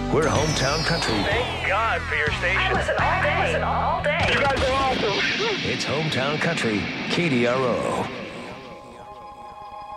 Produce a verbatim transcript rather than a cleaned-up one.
We're hometown country. Thank God for your station. I listen all day. I listen all day. You guys are awesome. It's hometown country, K D R O.